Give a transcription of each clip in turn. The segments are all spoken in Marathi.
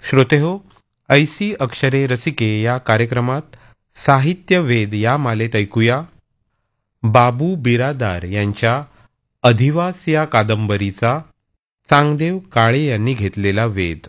श्रोतेहो, ऐसी अक्षरे रसिके या कार्यक्रमात साहित्य वेद या मालेत ऐकूया बाबू बिरादार यांच्या अधिवास या कादंबरीचा चांगदेव काळे यांनी घेतलेला वेध.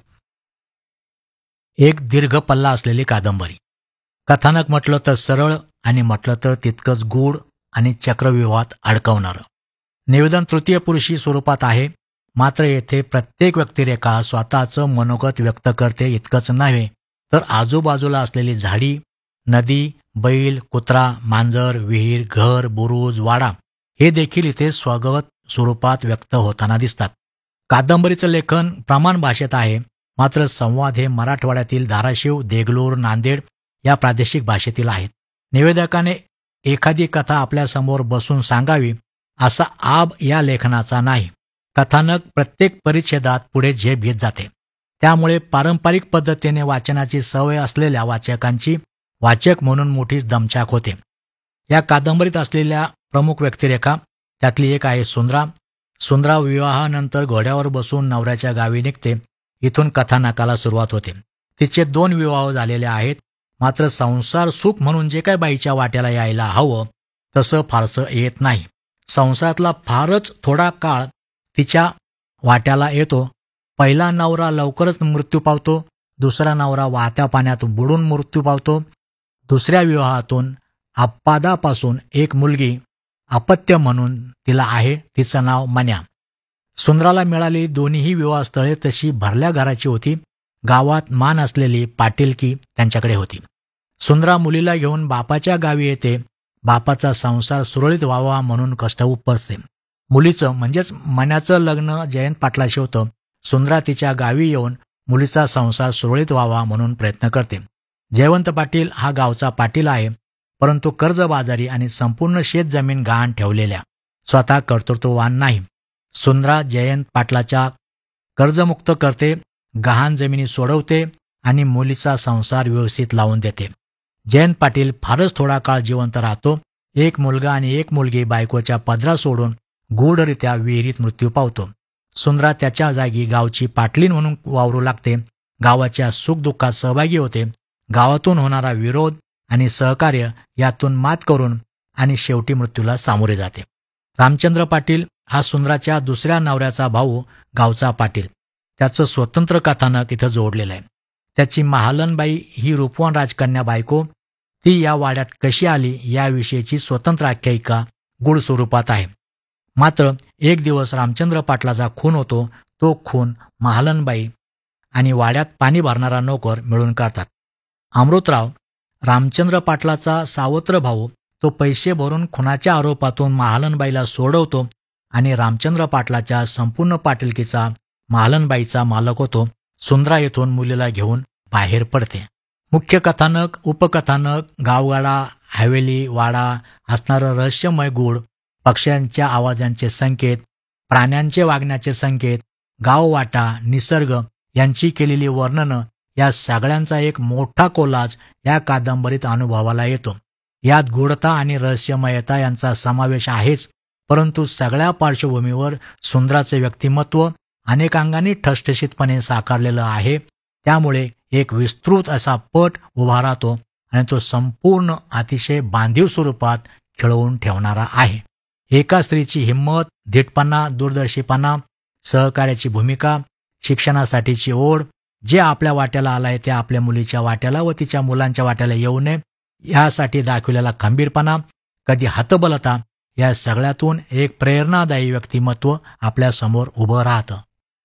एक दीर्घ पल्ला असलेली कादंबरी. कथानक म्हटलं तर सरळ आणि म्हटलं तर तितकंच गूढ आणि चक्रव्यूहात अडकवणारं. निवेदन तृतीय पुरुषी स्वरूपात आहे, मात्र येथे प्रत्येक व्यक्तिरेखा स्वतःचं मनोगत व्यक्त करते इतकंच नव्हे तर आजूबाजूला असलेली झाडी, नदी, बैल, कुत्रा, मांजर, विहीर, घर, बुरुज, वाडा हे देखील इथे स्वगत स्वरूपात व्यक्त होताना दिसतात. कादंबरीचं लेखन प्रमाण भाषेत आहे, मात्र संवाद हे मराठवाड्यातील धाराशिव, देगलूर, नांदेड या प्रादेशिक भाषेतील आहेत. निवेदकाने एखादी कथा आपल्यासमोर बसून सांगावी असा आब या लेखनाचा नाही. कथानक प्रत्येक परिच्छेदात पुढे झेप घेत जाते. त्यामुळे पारंपरिक पद्धतीने वाचनाची सवय असलेल्या वाचकांची वाचक म्हणून मोठीच दमछाक होते. या कादंबरीत असलेल्या प्रमुख व्यक्तिरेखा त्यातली एक आहे सुंदरा. सुंदरा विवाहानंतर घोड्यावर बसून नवऱ्याच्या गावी निघते. इथून कथानकाला सुरुवात होते. तिचे 2 विवाह झालेले आहेत, मात्र संसार सुख म्हणून जे काय बाईच्या वाट्याला यायला हवं तसं फारसं येत नाही. संसारातला फारच थोडा काळ तिच्या वाट्याला येतो. पहिला नवरा लवकरच मृत्यू पावतो, दुसरा नवरा वाहत्या पाण्यात बुडून मृत्यू पावतो. दुसऱ्या विवाहातून आप्पादापासून एक मुलगी अपत्य म्हणून तिला आहे, तिचं नाव मन्या. सुंदराला मिळालेली दोन्हीही विवाहस्थळे तशी भरल्या घराची होती. गावात मान असलेली पाटीलकी त्यांच्याकडे होती. सुंदरा मुलीला घेऊन बापाच्या गावी येते. बापाचा संसार सुरळीत व्हावा म्हणून कष्ट उपसते. मुलीचं म्हणजेच मन्याचं लग्न जयंत पाटलाशी होतं. सुंदरा तिच्या गावी येऊन मुलीचा संसार सुरळीत व्हावा म्हणून प्रयत्न करते. जयवंत पाटील हा गावचा पाटील आहे, परंतु कर्जबाजारी आणि संपूर्ण शेत जमीन गहाण ठेवलेल्या, स्वतः कर्तृत्ववान नाही. सुंदरा जयंत पाटलाच्या कर्जमुक्त करते, गहाण जमिनी सोडवते आणि मुलीचा संसार व्यवस्थित लावून देते. जयंत पाटील फारच थोडा काळ जिवंत राहतो. एक मुलगा आणि एक मुलगी बायकोच्या पदरा सोडून गूढरित्या विहिरीत मृत्यू पावतो. सुंदरा त्याच्या जागी गावची पाटलीन म्हणून वावरू लागते. गावाच्या सुखदुःखात सहभागी होते. गावातून होणारा विरोध आणि सहकार्य यातून मात करून आणि शेवटी मृत्यूला सामोरे जाते. रामचंद्र पाटील हा सुंदराच्या दुसऱ्या नवऱ्याचा भाऊ, गावचा पाटील. त्याचं स्वतंत्र कथानक इथं जोडलेलं आहे. त्याची महालनबाई ही रूपवान राजकन्या बायको, ती या वाड्यात कशी आली याविषयीची स्वतंत्र आख्यायिका गूढ स्वरूपात आहे. मात्र एक दिवस रामचंद्र पाटलाचा खून होतो. तो खून महालनबाई आणि वाड्यात पाणी भरणारा नोकर मिळून काढतात. अमृतराव, रामचंद्र पाटलाचा सावत्र भाऊ, तो पैसे भरून खुनाच्या आरोपातून महालनबाईला सोडवतो आणि रामचंद्र पाटलाच्या संपूर्ण पाटीलकीचा महालनबाईचा मालक होतो. सुंदरा येथून मुलीला घेऊन बाहेर पडते. मुख्य कथानक, उपकथानक, गावगाडा, हवेली, वाडा, असणारं रहस्यमय गूढ, पक्ष्यांच्या आवाजांचे संकेत, प्राण्यांचे वागण्याचे संकेत, गाववाटा, निसर्ग यांची केलेली वर्णनं या सगळ्यांचा एक मोठा कोलाज या कादंबरीत अनुभवाला येतो. यात गूढता आणि रहस्यमयता यांचा समावेश आहेच, परंतु सगळ्या पार्श्वभूमीवर सुंदराचे व्यक्तिमत्व अनेकांगाने ठसठशीतपणे साकारलेलं आहे. त्यामुळे एक विस्तृत असा पट उभा राहतो आणि तो संपूर्ण अतिशय बांधीव स्वरूपात खिळवून ठेवणारा आहे. एका स्त्रीची हिंमत, धीटपणा, दूरदर्शीपणा, सहकार्याची भूमिका, शिक्षणासाठीची ओढ, जे आपल्या वाट्याला आलाय ते आपल्या मुलीच्या वाट्याला व तिच्या मुलांच्या वाट्याला येऊ नये यासाठी दाखविलेला खंबीरपणा, कधी हतबलता, या सगळ्यातून एक प्रेरणादायी व्यक्तिमत्व आपल्या समोर उभं राहतं.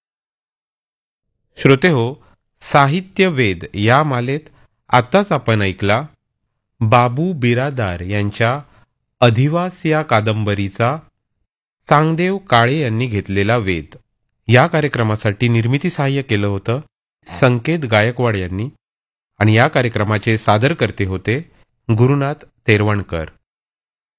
श्रोतेहो, साहित्य वेद या मालेत आताच आपण ऐकला बाबू बिरादार यांच्या अधिवास या कादंबरीचा चांगदेव काळे यांनी घेतलेला वेध. या कार्यक्रमासाठी निर्मिती सहाय्य केलं होतं संकेत गायकवाड यांनी आणि या कार्यक्रमाचे सादरकर्ते होते गुरुनाथ तेरवणकर.